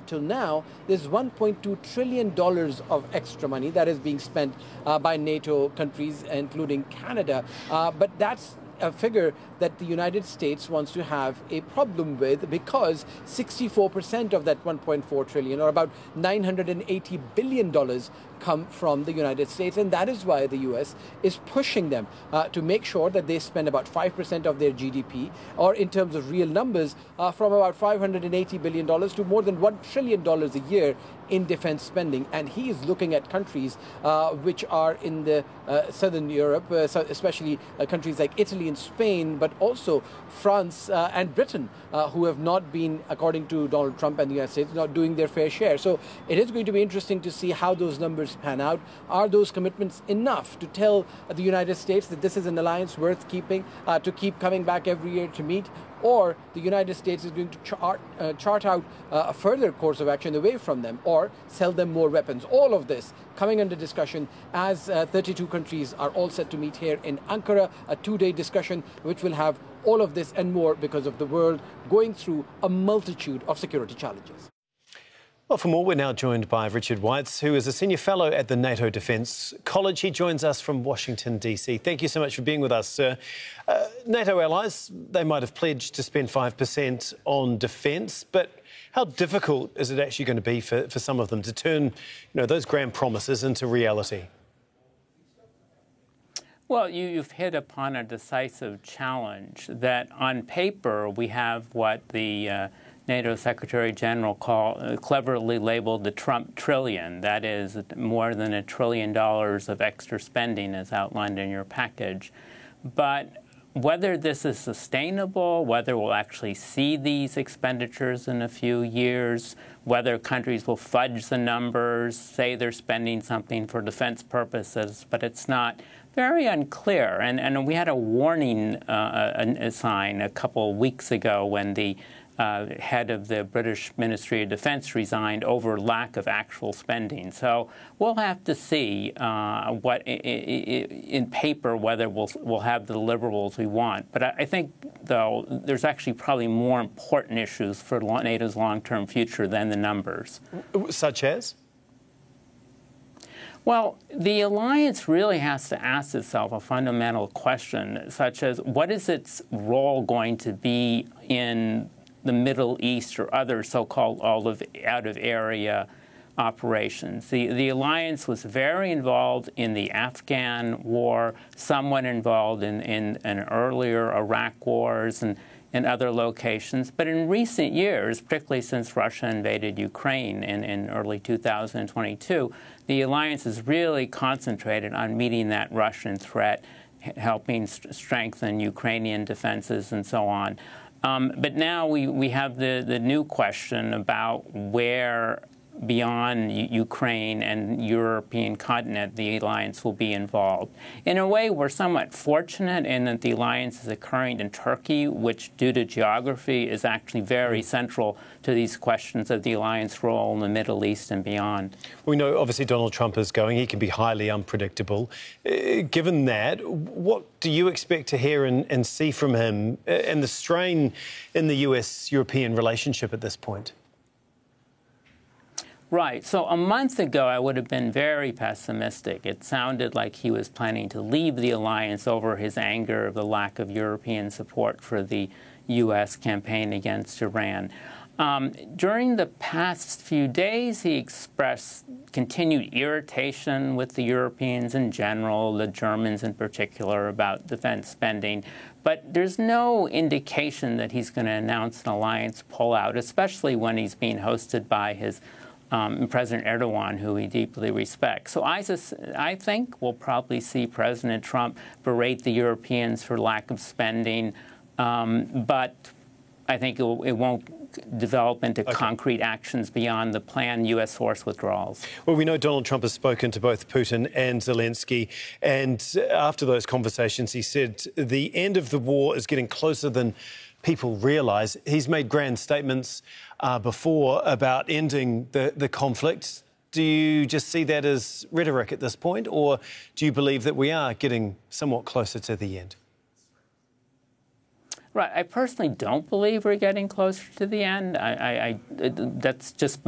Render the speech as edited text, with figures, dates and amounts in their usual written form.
till now, there's $1.2 trillion of extra money that is being spent by NATO countries, including Canada. But that's a figure that the United States wants to have a problem with, because 64% of that 1.4 trillion, or about $980 billion, come from the United States. And that is why the US is pushing them to make sure that they spend about 5% of their GDP, or in terms of real numbers, from about $580 billion to more than $1 trillion a year in defense spending. And he is looking at countries which are in the southern Europe, especially countries like Italy and Spain, but also France and Britain, who have not been, according to Donald Trump and the United States, not doing their fair share. So it is going to be interesting to see how those numbers pan out. Are those commitments enough to tell the United States that this is an alliance worth keeping, to keep coming back every year to meet? Or the United States is going to chart out a further course of action away from them, or sell them more weapons. All of this coming under discussion as 32 countries are all set to meet here in Ankara, a two-day discussion which will have all of this and more, because of the world going through a multitude of security challenges. Well, for more, we're now joined by Richard Weitz, who is a senior fellow at the NATO Defence College. He joins us from Washington, DC. Thank you so much for being with us, sir. NATO allies, they might have pledged to spend 5% on defence, but how difficult is it actually going to be for some of them to turn, those grand promises into reality? Well, you've hit upon a decisive challenge that on paper we have what the NATO Secretary General cleverly labeled the Trump trillion. That is more than $1 trillion of extra spending as outlined in your package. But whether this is sustainable, whether we'll actually see these expenditures in a few years, whether countries will fudge the numbers, say they're spending something for defense purposes, but it's not, very unclear. And we had a warning sign a couple of weeks ago when the head of the British Ministry of Defence resigned over lack of actual spending. So we'll have to see what in paper whether we'll have the deliverables we want. But I think, though, there's actually probably more important issues for NATO's long-term future than the numbers. Such as? Well, the alliance really has to ask itself a fundamental question, such as what is its role going to be in the Middle East or other so-called out-of-area operations. The alliance was very involved in the Afghan war, somewhat involved in earlier Iraq wars and other locations. But in recent years, particularly since Russia invaded Ukraine in early 2022, the alliance is really concentrated on meeting that Russian threat, helping strengthen Ukrainian defenses and so on. But now we have the new question about where beyond Ukraine and European continent the alliance will be involved. In a way, we're somewhat fortunate in that the alliance is occurring in Turkey, which, due to geography, is actually very central to these questions of the alliance role in the Middle East and beyond. We know, obviously, Donald Trump is going. He can be highly unpredictable. Given that, what do you expect to hear and see from him and the strain in the US-European relationship at this point? Right. So a month ago, I would have been very pessimistic. It sounded like he was planning to leave the alliance over his anger of the lack of European support for the U.S. campaign against Iran. During the past few days, he expressed continued irritation with the Europeans in general, the Germans in particular, about defense spending. But there's no indication that he's going to announce an alliance pullout, especially when he's being hosted by his President Erdogan, who he deeply respects. So I think we'll probably see President Trump berate the Europeans for lack of spending, but I think it won't develop into concrete actions beyond the planned U.S. force withdrawals. Well, we know Donald Trump has spoken to both Putin and Zelensky, and after those conversations, he said the end of the war is getting closer than people realise. He's made grand statements before about ending the conflict. Do you just see that as rhetoric at this point, or do you believe that we are getting somewhat closer to the end? Right. I personally don't believe we're getting closer to the end. That's just